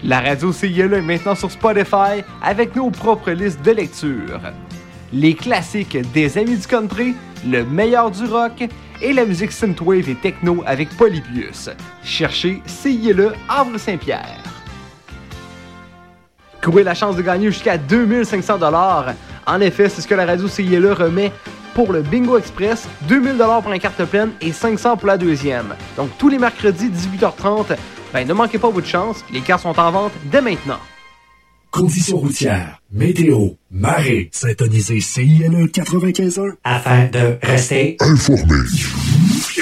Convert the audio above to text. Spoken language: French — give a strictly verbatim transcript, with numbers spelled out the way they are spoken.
La radio C I L E est maintenant sur Spotify avec nos propres listes de lecture. Les classiques des Amis du Country, le meilleur du rock et la musique synthwave et techno avec Polybius. Cherchez C I L E Havre-Saint-Pierre. Courez la chance de gagner jusqu'à deux mille cinq cents dollars. En effet, c'est ce que la radio C I L E remet pour le Bingo Express, deux mille dollars pour la carte pleine et cinq cents pour la deuxième. Donc tous les mercredis, dix-huit heures trente, ben, ne manquez pas votre chance, les cartes sont en vente dès maintenant. Conditions routières, météo, marée, syntonisez C I L E quatre-vingt-quinze point un afin de rester informé.